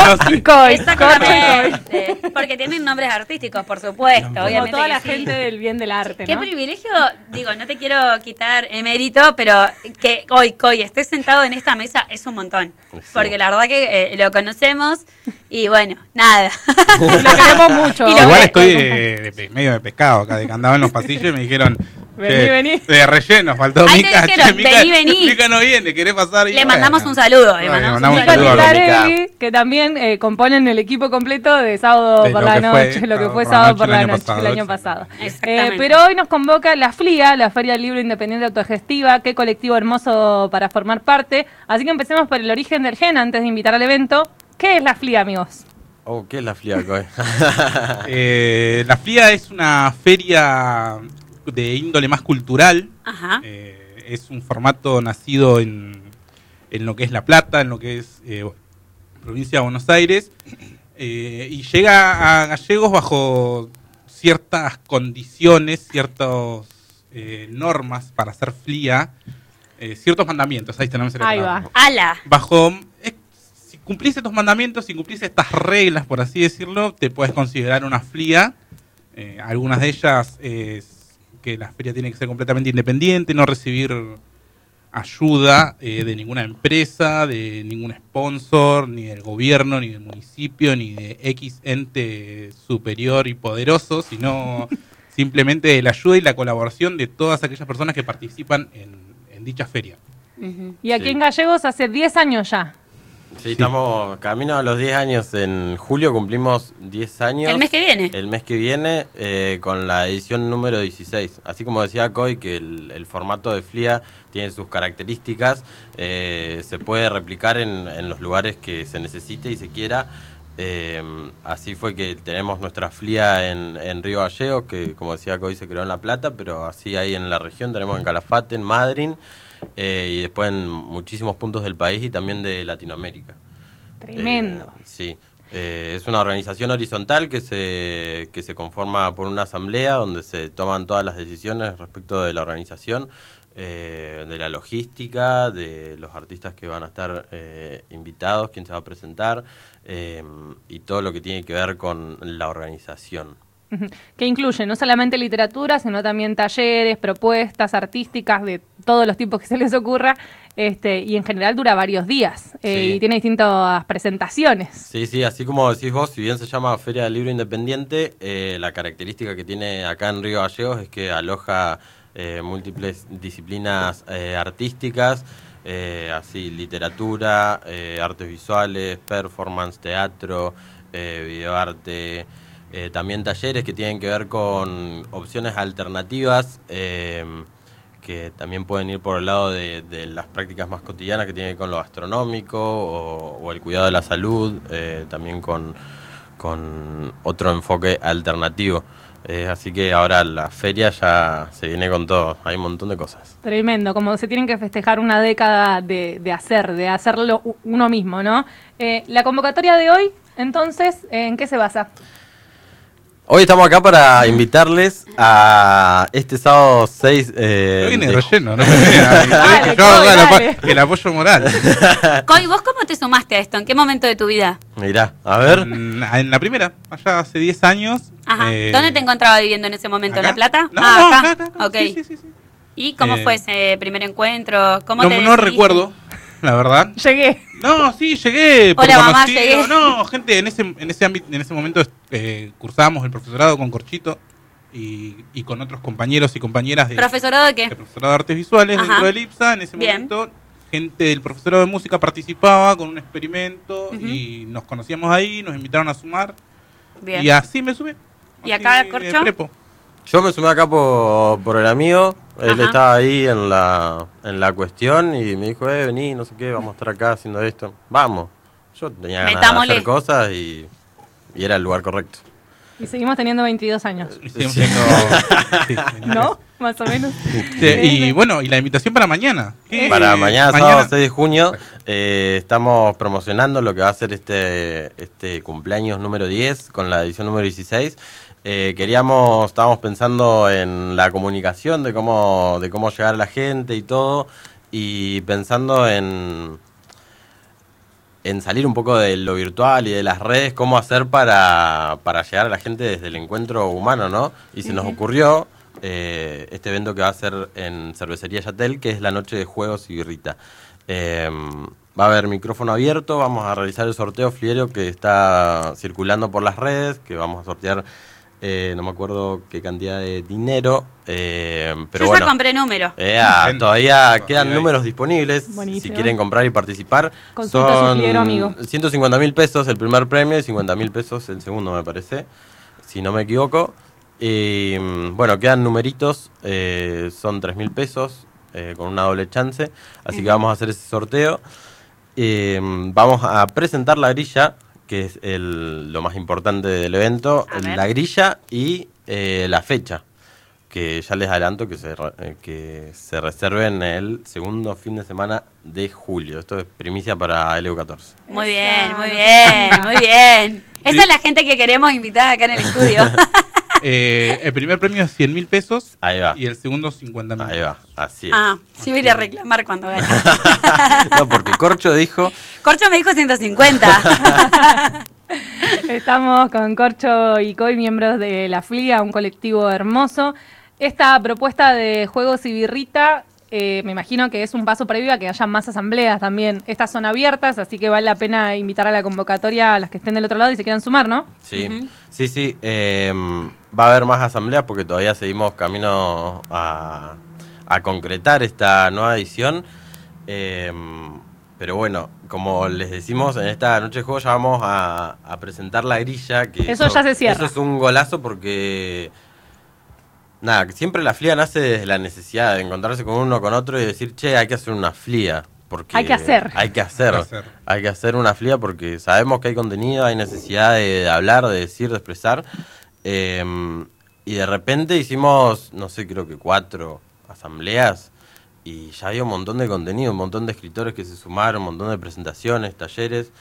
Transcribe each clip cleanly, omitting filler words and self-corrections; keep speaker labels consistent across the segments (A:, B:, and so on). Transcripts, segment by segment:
A: sí.
B: Coy.
C: Exactamente. Porque tienen nombres artísticos, por supuesto.
B: Como
C: Obviamente
B: toda
C: que
B: la
C: sí.
B: gente del bien del arte,
C: Qué
B: ¿no?
C: privilegio, digo, no te quiero quitar el mérito, pero que hoy Coy esté sentado en esta mesa es un montón. Porque la verdad que lo conocemos y bueno, nada.
B: Lo queremos mucho.
C: Y lo
A: Igual
C: ve-
A: estoy medio de pescado acá, de que andaba en los pasillos y me dijeron...
B: Vení.
A: De relleno, faltó
C: Ahí te
A: Mica.
C: dijeron, vení.
A: Mica no viene, ¿querés pasar? Y
C: Le
A: bueno.
C: mandamos un saludo. Le
A: Bueno,
C: mandamos un
B: Mica
A: saludo a
C: saludo.
A: los
B: Titarelli, que también componen el equipo completo de sábado
A: De
B: por
A: lo
B: la
A: que
B: noche,
A: fue
B: lo que fue
A: Sábado
B: sábado
A: por
B: por
A: la
B: la
A: Noche
B: noche el año pasado.
C: Exactamente.
B: Pero hoy nos convoca la FLIA, la Feria del Libro Independiente Autogestiva, qué colectivo hermoso para formar parte. Así que empecemos por el origen del gen antes de invitar al evento. ¿Qué es la FLIA, amigos?
D: Oh, ¿qué es la FLIA, Coy?
A: La FLIA es una feria de índole más cultural.
C: Ajá.
A: Es un formato nacido en lo que es La Plata, en lo que es provincia de Buenos Aires, y llega a Gallegos bajo ciertas condiciones, ciertas normas para hacer FLIA, ciertos mandamientos. Ahí tenemos el
B: Ahí va.
C: Ala.
A: Bajo, si cumplís estos mandamientos, si cumplís estas reglas, por así decirlo, te puedes considerar una FLIA. Algunas de ellas es que la feria tiene que ser completamente independiente, no recibir ayuda de ninguna empresa, de ningún sponsor, ni del gobierno, ni del municipio, ni de X ente superior y poderoso, sino simplemente de la ayuda y la colaboración de todas aquellas personas que participan en dicha feria.
B: Y aquí
D: Sí.
B: en Gallegos hace 10 años ya.
D: Sí, estamos camino a los 10 años. En julio cumplimos 10 años.
C: El mes que viene.
D: El mes que viene, con la edición número 16. Así como decía Coy, que el formato de FLIA tiene sus características, se puede replicar en los lugares que se necesite y se quiera. Así fue que tenemos nuestra FLIA en Río Gallegos, que como decía Coy se creó en La Plata, pero así ahí en la región tenemos en Calafate, en Madryn, y después en muchísimos puntos del país y también de Latinoamérica.
B: Tremendo.
D: Sí, es una organización horizontal que se conforma por una asamblea donde se toman todas las decisiones respecto de la organización, de la logística, de los artistas que van a estar invitados, quién se va a presentar, y todo lo que tiene que ver con la organización.
B: Que incluye no solamente literatura, sino también talleres, propuestas artísticas de todos los tipos que se les ocurra, y en general dura varios días,
D: Sí.
B: y tiene distintas presentaciones.
D: Sí, sí, así como decís vos, si bien se llama Feria del Libro Independiente, la característica que tiene acá en Río Gallegos es que aloja múltiples disciplinas artísticas, así literatura, artes visuales, performance, teatro, videoarte, también talleres que tienen que ver con opciones alternativas, que también pueden ir por el lado de las prácticas más cotidianas que tienen que ver con lo gastronómico o el cuidado de la salud, también con otro enfoque alternativo. Así que ahora la feria ya se viene con todo, hay un montón de cosas.
B: Tremendo, como se tienen que festejar una década de hacerlo uno mismo, ¿no? La convocatoria de hoy, entonces, ¿en qué se basa?
D: Hoy estamos acá para invitarles a este sábado 6
A: No viene
D: de
A: relleno, ¿no?
B: Dale,
A: Yo hago
B: dale.
A: el apoyo moral.
C: Coy, ¿vos cómo te sumaste a esto? ¿En qué momento de tu vida?
D: Mirá, a ver.
A: En la primera, allá hace 10 años.
C: Ajá. ¿Dónde te encontrabas viviendo en ese momento? ¿En
A: acá.
C: La Plata?
A: No,
C: acá.
A: no,
C: Ok.
A: sí.
C: ¿Y cómo
A: Eh,
C: fue ese primer encuentro? ¿Cómo
A: No,
C: te
A: no
C: decidiste?
A: recuerdo, la verdad.
B: Llegué.
A: No, sí, llegué.
C: Hola, mamá,
A: conocido.
C: llegué.
A: No, gente, en ese ámbito, en ese momento cursábamos el profesorado con Corchito y con otros compañeros y compañeras de
C: ¿Profesorado de qué?
A: profesorado de artes visuales
C: Ajá.
A: dentro del IPSA. En ese
C: Bien.
A: momento, gente del profesorado de música participaba con un experimento
C: Ujú.
A: y nos conocíamos ahí, nos invitaron a sumar.
C: Bien.
A: Y así me sumé.
C: ¿Y
A: Así,
C: acá,
A: de
C: Corcho?
A: prepo.
D: Yo me sumé acá por el amigo, él
C: Ajá.
D: estaba ahí en la cuestión y me dijo, vení, no sé qué, vamos a estar acá haciendo esto. Vamos. Yo tenía ganas de
C: Metámosle.
D: hacer cosas y era el lugar correcto.
B: Y seguimos teniendo 22 años.
A: Y seguimos siendo- sí,
B: ¿No? Más o menos.
A: Sí, y bueno, y la invitación para mañana. ¿Qué?
D: Para mañana, sábado 6 de junio, estamos promocionando lo que va a ser este cumpleaños número 10 con la edición número 16. Estábamos pensando en la comunicación, de cómo llegar a la gente y todo, y pensando en en salir un poco de lo virtual y de las redes, cómo hacer para llegar a la gente desde el encuentro humano, ¿no? Y se nos ocurrió este evento que va a ser en Cervecería Yatel, que es la noche de juegos y birrita. Va a haber micrófono abierto, vamos a realizar el sorteo fliero que está circulando por las redes, que vamos a sortear, no me acuerdo qué cantidad de dinero, pero
C: Yo
D: bueno.
C: ya compré número.
D: Todavía quedan números disponibles.
B: Buenísimo.
D: Si quieren comprar y participar.
B: Consulta a su fliero amigo.
D: 150.000 pesos el primer premio y 50.000 pesos el segundo, me parece, si no me equivoco. Y bueno, quedan numeritos, son 3.000 pesos con una doble chance, así que vamos a hacer ese sorteo. Vamos a presentar la grilla, que es lo más importante del evento,
C: A ver.
D: la grilla y la fecha, que ya les adelanto que se reserven el segundo fin de semana de julio. Esto es primicia para el EU14.
C: Muy bien, muy bien, muy bien. Esa es la gente que queremos invitar acá en el estudio.
A: El primer premio es 100.000 pesos
D: Ahí va.
A: y el segundo 50.000.
D: Ahí va, así es.
C: Sí voy a ir a reclamar cuando gane.
D: No, porque Corcho dijo...
C: Corcho me dijo 150.
B: Estamos con Corcho y Coy, miembros de la FLIA, un colectivo hermoso. Esta propuesta de juegos y birrita, me imagino que es un paso previo a que haya más asambleas también. Estas son abiertas, así que vale la pena invitar a la convocatoria a las que estén del otro lado y se quieran sumar, ¿no?
D: Sí, sí. Va a haber más asambleas porque todavía seguimos camino a concretar esta nueva edición. Pero bueno, como les decimos, en esta noche de juego ya vamos a presentar la grilla. Que
B: Eso ya se cierra.
D: Eso es un golazo porque... Nada, que siempre la FLIA nace desde la necesidad de encontrarse con uno con otro y decir, che, hay que hacer una FLIA. Porque
B: Hay que hacer.
D: Hay que hacer una FLIA porque sabemos que hay contenido, hay necesidad de hablar, de decir, de expresar. Y de repente hicimos, no sé, creo que 4 asambleas y ya había un montón de contenido, un montón de escritores que se sumaron, un montón de presentaciones, talleres.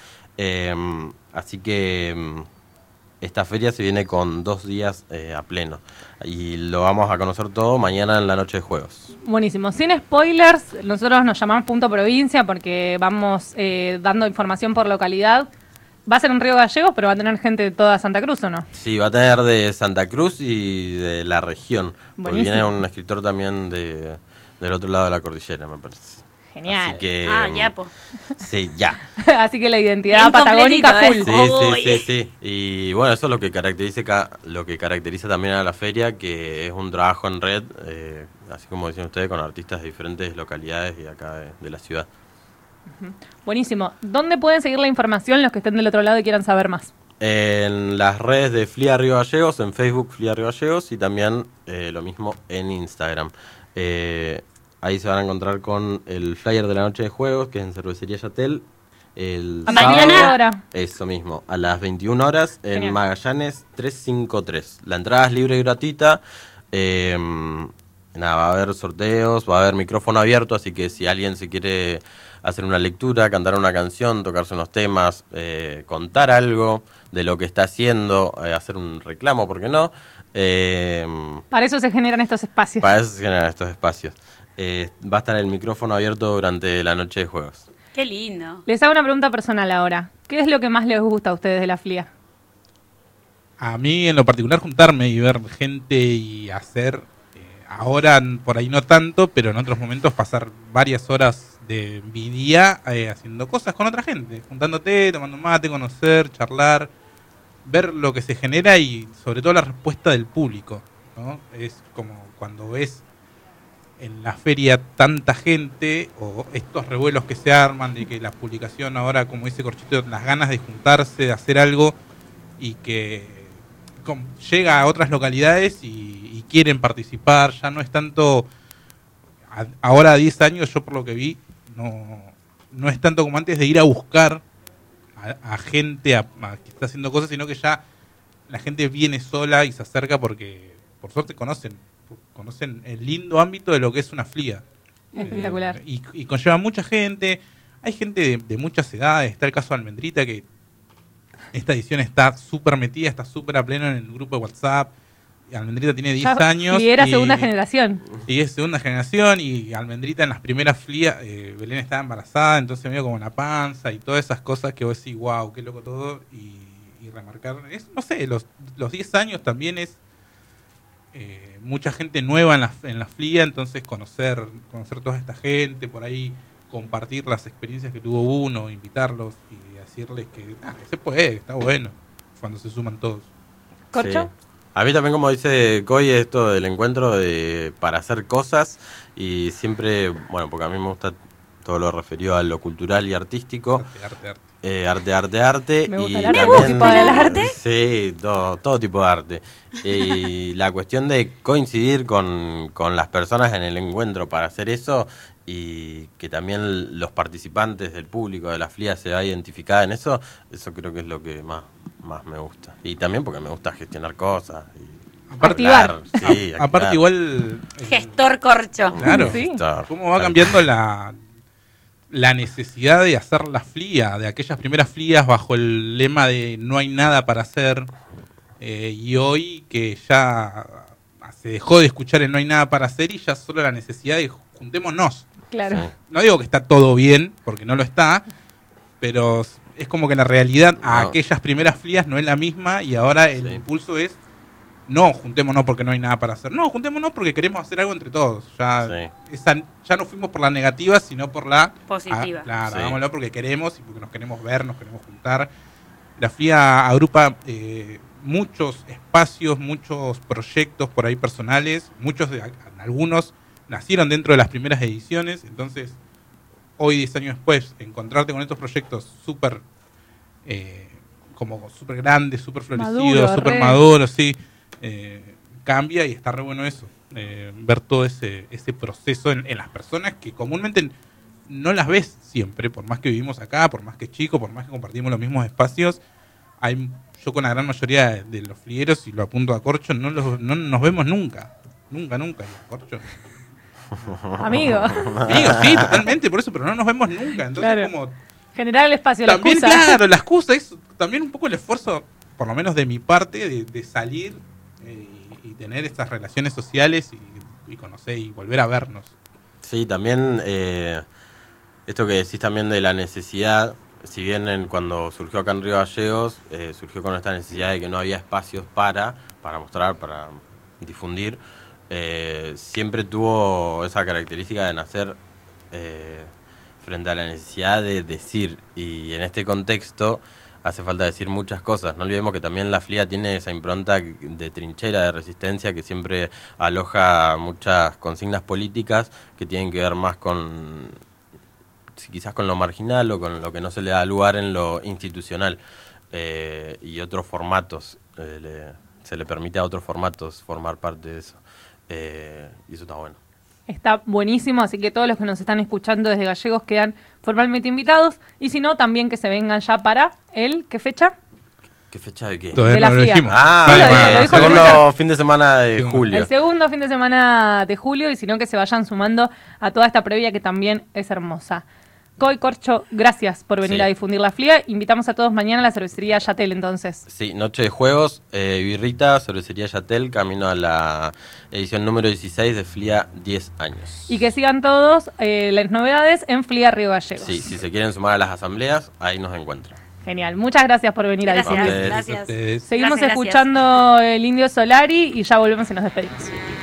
D: Así que esta feria se viene con 2 días a pleno y lo vamos a conocer todo mañana en la noche de juegos.
B: Buenísimo. Sin spoilers, nosotros nos llamamos Punto Provincia porque vamos dando información por localidad. Va a ser en Río Gallegos, pero va a tener gente de toda Santa Cruz, ¿o no?
D: Sí, va a tener de Santa Cruz y de la región. Porque
B: Buenísimo.
D: viene un escritor también del otro lado de la cordillera, me parece.
B: Genial.
D: Así que,
C: Ya, po.
D: Sí, ya.
B: Así que la identidad
C: Bien
B: patagónica
C: completito,
B: full.
C: Uy.
D: Sí. Y bueno, eso es lo que caracteriza también a la feria, que es un trabajo en red, así como decían ustedes, con artistas de diferentes localidades y acá de la ciudad.
B: Buenísimo. ¿Dónde pueden seguir la información los que estén del otro lado y quieran saber más?
D: En las redes de FLIA Río Gallegos, en Facebook FLIA Río Gallegos y también lo mismo en Instagram. Ahí se van a encontrar con el flyer de la noche de juegos, que es en Cervecería Yatel. El
C: Mañana.
D: sábado,
B: Hora.
D: eso mismo, a las 21 horas en
B: Genial.
D: Magallanes 353. La entrada es libre y gratuita. Nada, va a haber sorteos, va a haber micrófono abierto, así que si alguien se quiere hacer una lectura, cantar una canción, tocarse unos temas, contar algo de lo que está haciendo, hacer un reclamo, ¿por qué no?
B: Para eso se generan estos espacios.
D: Para eso se generan estos espacios. Va a estar el micrófono abierto durante la noche de juegos.
C: Qué lindo.
B: Les hago una pregunta personal ahora. ¿Qué es lo que más les gusta a ustedes de la FLIA?
A: A mí en lo particular juntarme y ver gente y hacer, ahora por ahí no tanto, pero en otros momentos pasar varias horas de mi día haciendo cosas con otra gente, juntándote, tomando mate, conocer, charlar, ver lo que se genera y sobre todo la respuesta del público, ¿no? Es como cuando ves en la feria tanta gente o estos revuelos que se arman de que la publicación ahora, como dice Corchito, las ganas de juntarse, de hacer algo y que llega a otras localidades y quieren participar, ya no es tanto, ahora a 10 años yo por lo que vi, no es tanto como antes de ir a buscar a gente que está haciendo cosas, sino que ya la gente viene sola y se acerca porque por suerte conocen el lindo ámbito de lo que es una FLIA.
B: Espectacular.
A: Y conlleva mucha gente, hay gente de muchas edades, está el caso de Almendrita que esta edición está súper metida, está súper a pleno en el grupo de WhatsApp, Almendrita tiene 10
B: Ya
A: años.
B: Y era
A: y-
B: segunda generación.
A: Y es segunda generación y Almendrita en las primeras flias, Belén estaba embarazada, entonces medio como la panza y todas esas cosas que vos decís, wow, qué loco todo. Y remarcar, no sé, los 10 años también es mucha gente nueva en la flia, entonces conocer toda esta gente, por ahí compartir las experiencias que tuvo uno, invitarlos y decirles que se puede, está bueno, cuando se suman todos.
B: ¿Corcho?
D: Sí. A mí también, como dice Coy, esto del encuentro para hacer cosas y siempre, bueno, porque a mí me gusta todo lo referido a lo cultural y artístico. Arte.
B: Me gusta
D: y
B: el arte.
D: también-
B: ¿Tipo de arte?
D: Sí, todo tipo de arte. Y la cuestión de coincidir con las personas en el encuentro para hacer eso y que también los participantes del público de la FLIA se va identificada en eso creo que es lo que más me gusta. Y también porque me gusta gestionar cosas. Y
B: Activar.
D: hablar, sí,
A: Aparte
D: activar.
A: igual...
C: Gestor corcho.
A: Claro.
B: Sí.
A: ¿Cómo va cambiando la necesidad de hacer la flia, de aquellas primeras flias bajo el lema de no hay nada para hacer, y hoy que ya se dejó de escuchar el no hay nada para hacer y ya solo la necesidad de juntémonos?
B: Claro.
D: Sí.
A: No digo que está todo bien, porque no lo está, pero es como que la realidad a
D: No.
A: aquellas primeras flias no es la misma y ahora el
D: Sí.
A: impulso es no, juntémonos porque no hay nada para hacer. No, juntémonos porque queremos hacer algo entre todos. Ya no fuimos por la negativa, sino por la
C: Positiva.
A: claro,
D: Sí.
A: hagámoslo porque queremos y porque nos queremos ver, nos queremos juntar. La FLIA agrupa muchos espacios, muchos proyectos por ahí personales. Algunos nacieron dentro de las primeras ediciones. Entonces, hoy, 10 años después, encontrarte con estos proyectos súper como súper grandes, súper florecidos,
B: Maduro,
A: súper
B: re.
A: maduros, sí. Cambia y está re bueno eso, ver todo ese proceso en las personas que comúnmente no las ves siempre, por más que vivimos acá, por más que es chico, por más que compartimos los mismos espacios. Yo con la gran mayoría de los flieros, y lo apunto a Corcho, no nos vemos nunca, y Corcho.
B: Amigo.
A: Digo, sí, totalmente, por eso, pero no nos vemos nunca, entonces
B: Claro.
A: como...
B: Generar el espacio, la
A: También,
B: excusa.
A: claro, la excusa es también un poco el esfuerzo, por lo menos de mi parte, de salir y tener estas relaciones sociales y conocer y volver a vernos.
D: Sí, también esto que decís también de la necesidad, si bien cuando surgió acá en Río Gallegos, surgió con esta necesidad de que no había espacios para mostrar, para difundir, siempre tuvo esa característica de nacer frente a la necesidad de decir, y en este contexto hace falta decir muchas cosas. No olvidemos que también la FLIA tiene esa impronta de trinchera, de resistencia, que siempre aloja muchas consignas políticas que tienen que ver más con, quizás con lo marginal o con lo que no se le da lugar en lo institucional, y otros formatos, se le permite a otros formatos formar parte de eso, y eso está bueno.
B: Está buenísimo, así que todos los que nos están escuchando desde Gallegos quedan formalmente invitados. Y si no, también que se vengan ya para ¿qué fecha?
D: ¿Qué fecha de qué?
A: Todavía
B: De la
A: no lo
B: FLIA.
A: dijimos.
B: Sí, lo dijo
D: el segundo fin de semana de
A: Sí,
D: julio.
B: El segundo fin de semana de julio, y si no, que se vayan sumando a toda esta previa que también es hermosa. Coy, Corcho, gracias por venir
D: Sí.
B: a difundir la FLIA. Invitamos a todos mañana a la cervecería Yatel, entonces.
D: Sí, noche de juegos, birrita, cervecería Yatel, camino a la edición número 16 de FLIA 10 años.
B: Y que sigan todos las novedades en FLIA Río Gallegos.
D: Sí, si se quieren sumar a las asambleas, ahí nos encuentran.
B: Genial. Muchas gracias por venir a
C: Gracias,
B: difundir.
D: Ustedes.
C: gracias.
A: Ustedes.
B: Seguimos
C: Gracias,
B: escuchando el Indio Solari y ya volvemos y nos despedimos.